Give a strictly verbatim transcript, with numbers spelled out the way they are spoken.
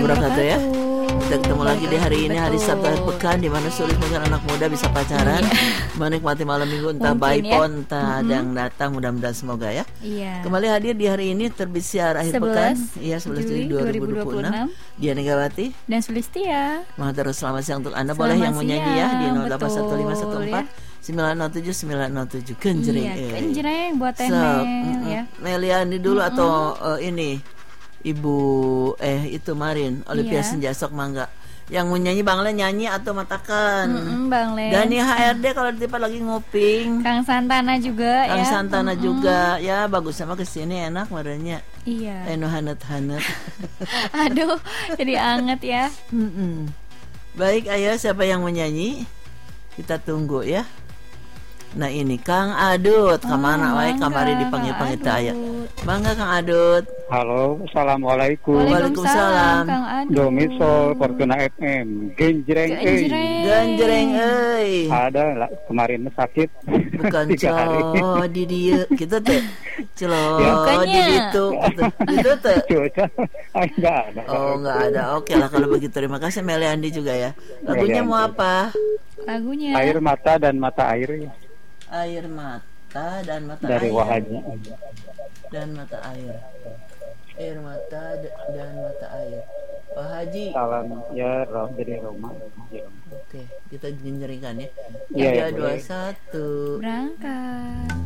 wabarakatuh ya. Kita ketemu lagi di hari ini, hari Betul. Sabtu akhir pekan, di mana sulit mungkin anak muda bisa pacaran, menikmati malam minggu entah Mungkin baik ya. pun entah ada yang datang, mudah-mudahan semoga ya. Iya. Kembali hadir di hari ini terbit siar akhir pekan, iya sebelas Juli dua ribu dua puluh enam. Dia Negawati Dan Sulistia. Mahathir, selamat siang untuk Anda. Selamat Boleh yang menyanyi ya di siang, nol delapan satu lima satu empat betul, sembilan nol tujuh sembilan nol tujuh Kenjreng. Iya, eh. kenjreng buat So, Tenel mm-mm. ya. Meliani dulu atau eh, ini Ibu eh itu Marin Olivia Iya. Senjasok Mangga. Yang mau nyanyi Bang Len nyanyi atau matakan. Mm-mm, Bang Len. Dani H R D kalau di tempat lagi nguping. Kang Santana juga Kang ya. Santana Mm-mm. juga ya, bagus sama kesini enak merenya. Iya. Eno hanet-hanet. Aduh, jadi anget ya. Mm-mm. Baik, ayo siapa yang menyanyi? Kita tunggu ya. Nah ini Kang Adut, kemana Oh, wae mangga, kamari dipanggil-panggil Kang aya. Adut. Bangga Kang Adut. Halo, assalamualaikum. Waalaikumsalam. Kang Adut. Domisol Fortuna F M. Genjreng euy. Genjreng. Ganjreng euy. Ada lah, kemarin sakit. Bukan Tiga hari. celo di dieu gitu teh. Celo Ya. di Bukannya. ditu gitu. Gitu teh. Cuaca ah, enggak ada. Oh enggak ada. Oke lah kalau begitu. Terima kasih Meliandi juga ya. Lagunya mau Meliandi. apa? Lagunya. Air mata dan mata air Air mata dan mata dari air. Wahaji. Dan mata air. Air mata d- dan mata air. Pak Haji. Salam ya roh dari Roma. Oke, kita jenjeringan ya. Iya, Tiga ya, dua boleh. satu. Berangkat.